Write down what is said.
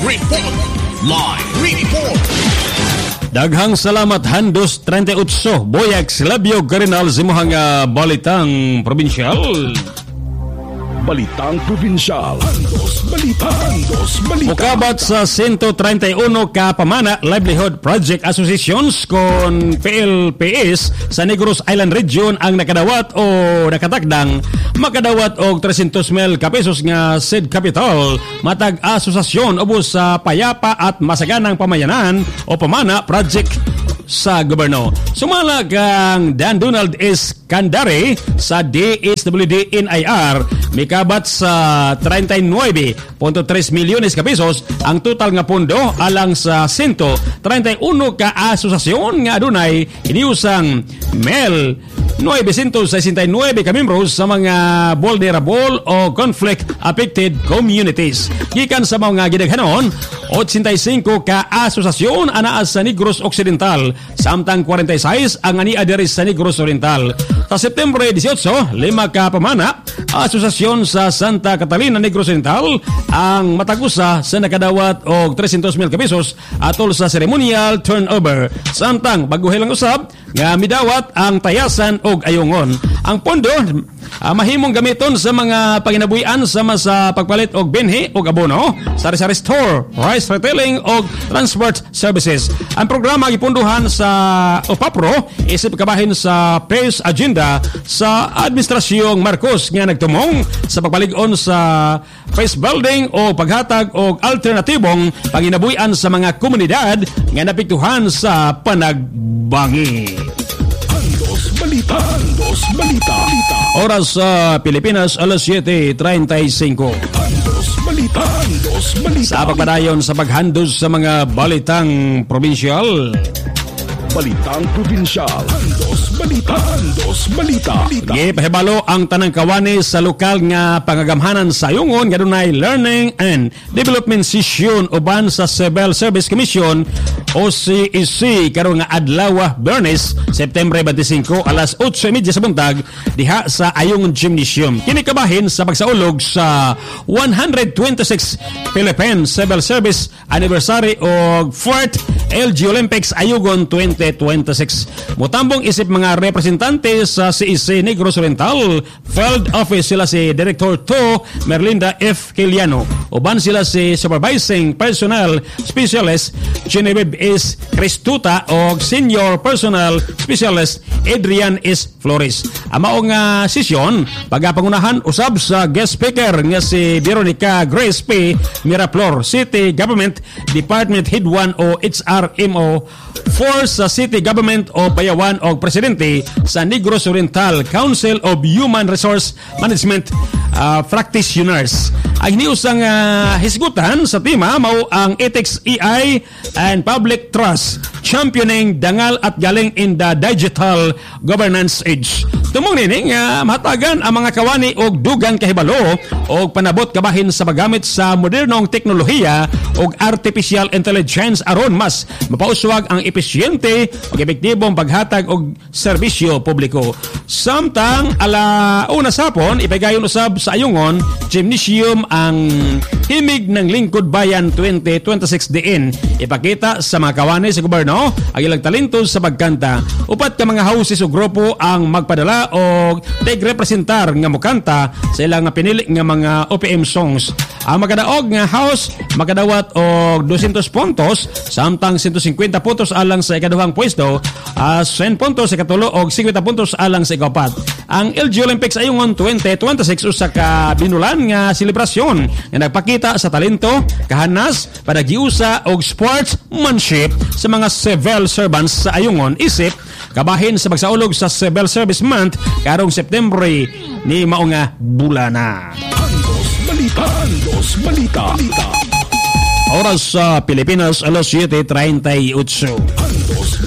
Report. Live report. Daghang salamat Handos 38 Boyak Silabyo Garinal simuhang balitang probinsyal. Balitang Probinsyal. Handos Balita. Mukabat sa 131 ka pamana Livelihood Project Associations kon PLPS sa Negros Island Region ang nakadawat o nakatakdang makadawat og 300,000 ka pesos nga seed capital matag asosasyon ubos sa payapa at masaganang pamayanan o pamana project sa gobyerno. Sumala kang Dan Donald S. Candare sa DSWD NIR mikabat sa 39.3 milyones ka pesos ang total nga pondo alang sa 131 ka asosasyon nga adunay iniusang MEL 969 ka membros sa mga vulnerable o conflict-affected communities. Gikan sa mga gidaghanon, 85 ka asosasyon anaa sa Negros Occidental, samtang 46 ang ania diri sa Negros Oriental. Sa September 18, 5 ka pamana, asosasyon sa Santa Catalina, Negros Oriental ang matagusa sa nakadawat og 300,000 ka pesos atol sa ceremonial turnover. Samtang baguhilang usab nga midawat ang tayasan og ayungon. Ang pondo mahimong gamiton sa mga panginabuhian sama sa pagpalit og binhi og abono, sari-sari store, rice retailing og transport services. Ang programa gipunduhan sa OPAPRO isip kabahin sa PACE agenda sa Administrasyong Marcos nga nagtumong sa pagpalig-on sa PACE building o paghatag og alternatibong panginabuhian sa mga komunidad nga napiktuhan sa panagbangi. Handos Balita. Oras sa Pilipinas, alas 7:35. Handos Balita. Sa pagpadayon sa paghandos sa mga balitang probinsyal. Balitang Probinsyal. Handos Balita. Gipahibalo ang tanang kawani sa lokal nga pangagamhanan sa ayungon nga dunay Learning and Development Session uban sa Civil Service Commission o CEC karon nga adlaw Bernes, September 25 alas 8:30 sa buntag diha sa Ayungon Gymnasium. Kini kabahin sa pagsaulog sa 126 Philippine Civil Service Anniversary o 4th LG Olympics Ayugon 2026. Mutambong isip mga representante sa CEC Negros Oriental, Field Office sila si Director 2 Merlinda F. Kiliano. Uban sila si Supervising Personnel Specialist Genevieve S. Cristuta o Senior Personnel Specialist Adrian S. Flores. Ang maong sesyon, pagapangunahan usab sa guest speaker nga si Veronica Grace P. Miraflor, City Government Department Head 1 o HRMO 4 sa City Government o Payawan o Presidente sa Negros Oriental Council of Human Resource Management Practitioners. Ang hiniusang hisgutan sa tema mao ang Ethics, EI and Public Trust, championing dangal at galing in the digital governance age. Tumong nining mahatagan ang mga kawani og dugang kahibalo og panabot kabahin sa paggamit sa modernong teknolohiya og artificial intelligence aron mas mapauswag ang epesyente ug epektibong paghatag og serbisyo publiko. Samtang ala una sapon ipagayon usab sa Ayungon Gymnasium ang Himig ng Lingkod Bayan 2026 diin ipakita sa mga kawani sa gobyerno ang ilang talento sa pagkanta. Upat ka mga houses o grupo ang magpadala o tig-representar nga mukanta sa ilang pinili nga mga OPM songs. Ang magkadaog nga house makadawat og 200 puntos samtang 150 puntos alang sa ikaduhang pwesto, 100 puntos sa ikatulo og 50 puntos alang sa ikapat. Ang LG Olympics Ayungon 2026 usa ka binulan nga selebrasyon nga nagpakita sa talento, kahanas, panagiusa og sportsmanship sa mga civil servants sa Ayungon isip kabahin sa pagsaulog sa Civil Service Month karong September ni mao nga bulana. Handos Balita. Oras sa Pilipinas, alas 7:38.